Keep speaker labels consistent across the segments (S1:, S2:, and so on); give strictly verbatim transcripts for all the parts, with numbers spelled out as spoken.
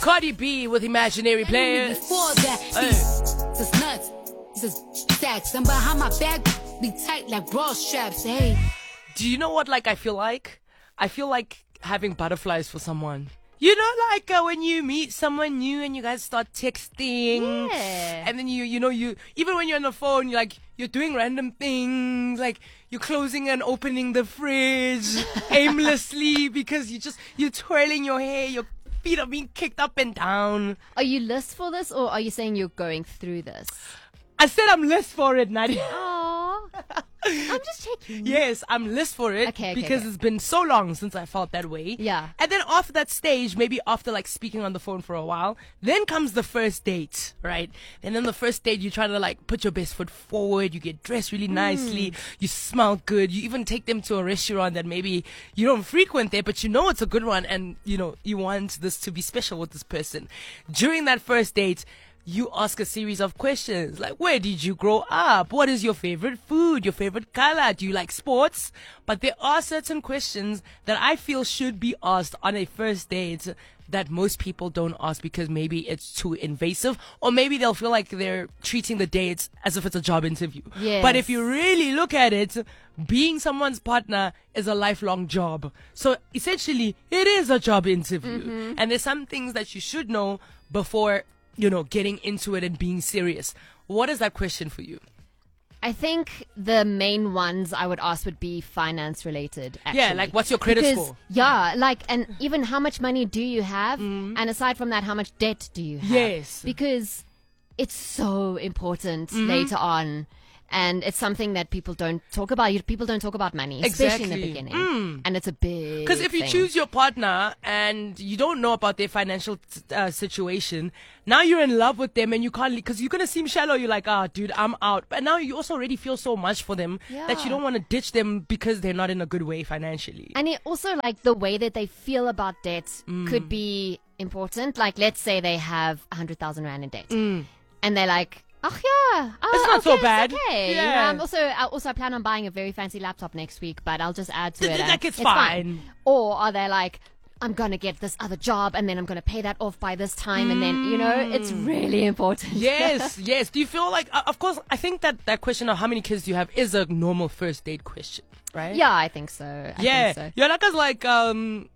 S1: Cardi B with Imaginary Players.
S2: Before that,
S1: Hey.
S2: this is nuts. This is stacks. I'm behind my back, be tight like bra straps. Hey.
S1: Do you know what, like, I feel like? I feel like having butterflies for someone. You know, like uh, when you meet someone new and you guys start texting.
S3: Yeah.
S1: And then you, you know, you, even when you're on the phone, you're like, you're doing random things. Like, you're closing and opening the fridge aimlessly because you just, you're twirling your hair, your feet are being kicked up and down.
S3: Are you list for this, or are you saying you're going through this?
S1: I said I'm list for it, Nadia.
S3: Oh, I'm just checking.
S1: Yes, I'm list for it
S3: Okay, okay,
S1: because
S3: okay.
S1: it's been so long since I felt that way.
S3: Yeah.
S1: And then after that stage, maybe after like speaking on the phone for a while, then comes the first date, right? And then the first date, you try to like put your best foot forward. You get dressed really nicely. You smell good. You even take them to a restaurant that maybe you don't frequent there, but you know it's a good one. And, you know, you want this to be special with this person. During that first date, you ask a series of questions like, where did you grow up? What is your favorite food? Your favorite color? Do you like sports? But there are certain questions that I feel should be asked on a first date that most people don't ask because maybe it's too invasive, or maybe they'll feel like they're treating the dates as if it's a job interview.
S3: Yes.
S1: But if you really look at it, being someone's partner is a lifelong job. So essentially, it is a job interview.
S3: Mm-hmm.
S1: And there's some things that you should know before, you know, getting into it and being serious. What is that question for you?
S3: I think the main ones I would ask would be finance related. Actually.
S1: Yeah, like what's your credit
S3: Because,
S1: score?
S3: Yeah, like, and even how much money do you have? And aside from that, how much debt do you have?
S1: Yes.
S3: Because it's so important later on. And it's something that people don't talk about. You- People don't talk about money, especially in the
S1: Exactly.
S3: beginning. And it's a big
S1: Because if you
S3: thing.
S1: choose your partner and you don't know about their financial uh, situation, now you're in love with them and you can't, because you're going to seem shallow. You're like, ah, dude, I'm out. But now you also already feel so much for them that you
S3: Yeah.
S1: don't want to ditch them because they're not in a good way financially.
S3: And it also, like, the way that they feel about debt could be important. Like, let's say they have one hundred thousand rand in debt. And they're like, oh, yeah. Oh,
S1: It's not
S3: okay,
S1: so
S3: it's
S1: bad.
S3: Okay.
S1: Yeah.
S3: Um, also, I, also, I plan on buying a very fancy laptop next week, but I'll just add to
S1: Th-
S3: it.
S1: th-
S3: and
S1: like, it's fine.
S3: Or are they like, I'm going to get this other job and then I'm going to pay that off by this time. And then, you know, it's really important.
S1: Yes, yes. Do you feel like, uh, of course, I think that that question of how many kids do you have is a normal first date question, right?
S3: Yeah, I think so. I
S1: Yeah.
S3: think so.
S1: Yolaka's like, um,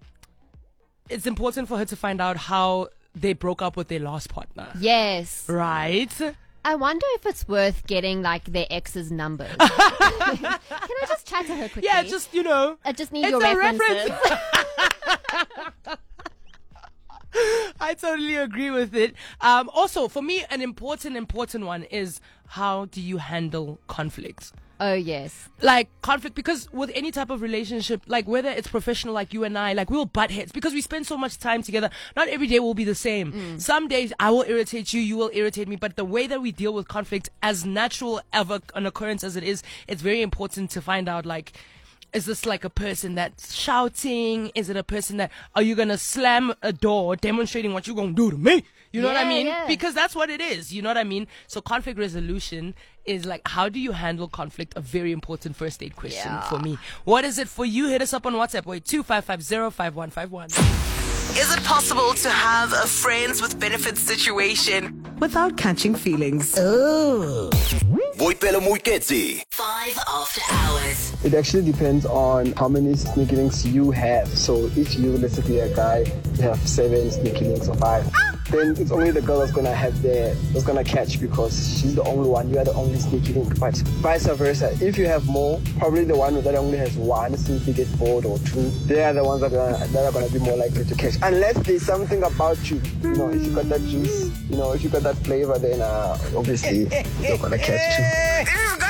S1: it's important for her to find out how they broke up with their last partner.
S3: Yes.
S1: Right?
S3: I wonder if it's worth getting, like, their ex's numbers. Can I just chat to her quickly?
S1: Yeah, just, you know.
S3: I just need
S1: It's
S3: your
S1: a
S3: references.
S1: reference. I totally agree with it. Um, also, for me, an important, important one is how do you handle conflict?
S3: Oh, yes.
S1: Like conflict, because with any type of relationship, like whether it's professional, like you and I, like we'll butt heads because we spend so much time together. Not every day will be the same. Some days I will irritate you, you will irritate me, but the way that we deal with conflict, as natural of a, an occurrence as it is, it's very important to find out, like, is this like a person that's shouting? Is it a person that, are you going to slam a door demonstrating what you're going to do to me? You know what I
S3: Yeah,
S1: mean?
S3: yeah.
S1: Because that's what it is. You know what I mean? So conflict resolution is like, how do you handle conflict? A very important first date question
S3: Yeah.
S1: for me. What is it for you? Hit us up on WhatsApp. Wait, two five five zero five one five one.
S4: Is it possible to have a friends with benefits situation without catching feelings?
S5: Boipelo Muiketsi.
S4: Five after hours.
S6: It actually depends on how many sneaky links you have. So if you, let's say you're a guy, you have seven sneaky links or five, then it's only the girl that's gonna have the that's gonna catch because she's the only one. You are the only sneaky link. But vice versa, if you have more, probably the one that only has one simply get bored or two. They are the ones that are gonna, that are gonna be more likely to catch. Unless there's something about you, you know, if you got that juice, you know, if you got that flavor, then uh, obviously you're gonna catch too.
S4: This is